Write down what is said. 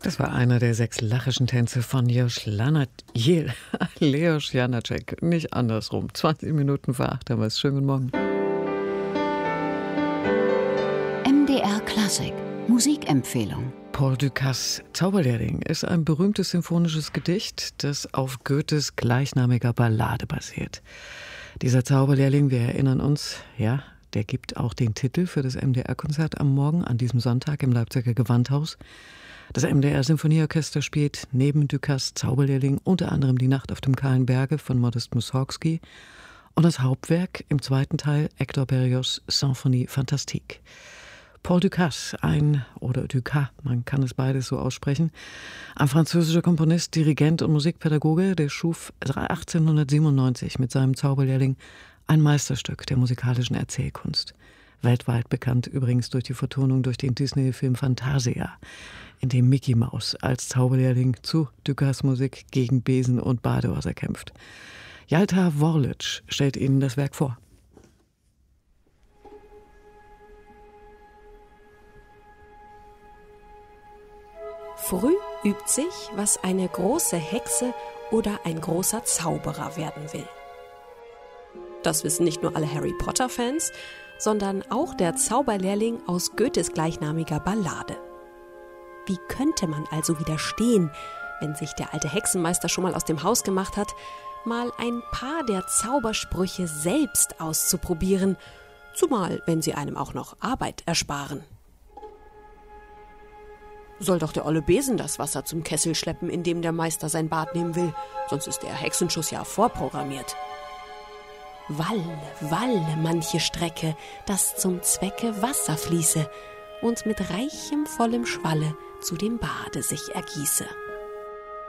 Das war einer der 6 lachischen Tänze von Leos Janáček. Nicht andersrum. 20 Minuten vor 8 haben wir es. Schönen guten Morgen. MDR Klassik. Musikempfehlung. Paul Dukas Zauberlehrling ist ein berühmtes symphonisches Gedicht, das auf Goethes gleichnamiger Ballade basiert. Dieser Zauberlehrling, wir erinnern uns, ja, der gibt auch den Titel für das MDR-Konzert am Morgen, an diesem Sonntag im Leipziger Gewandhaus. Das MDR-Symphonieorchester spielt neben Dukas Zauberlehrling unter anderem Die Nacht auf dem kahlen Berge von Modest Mussorgsky und das Hauptwerk im zweiten Teil Hector Berlioz' Symphonie Fantastique. Paul Dukas, Dukas, man kann es beides so aussprechen, ein französischer Komponist, Dirigent und Musikpädagoge, der schuf 1897 mit seinem Zauberlehrling ein Meisterstück der musikalischen Erzählkunst. Weltweit bekannt übrigens durch die Vertonung durch den Disney-Film Fantasia, in dem Mickey Mouse als Zauberlehrling zu Dukas Musik gegen Besen und Badehäuser kämpft. Jalta Worlic stellt Ihnen das Werk vor. Früh übt sich, was eine große Hexe oder ein großer Zauberer werden will. Das wissen nicht nur alle Harry Potter-Fans, sondern auch der Zauberlehrling aus Goethes gleichnamiger Ballade. Wie könnte man also widerstehen, wenn sich der alte Hexenmeister schon mal aus dem Haus gemacht hat, mal ein paar der Zaubersprüche selbst auszuprobieren, zumal wenn sie einem auch noch Arbeit ersparen. Soll doch der olle Besen das Wasser zum Kessel schleppen, in dem der Meister sein Bad nehmen will, sonst ist der Hexenschuss ja vorprogrammiert. Walle, walle manche Strecke, dass zum Zwecke Wasser fließe und mit reichem, vollem Schwalle zu dem Bade sich ergieße.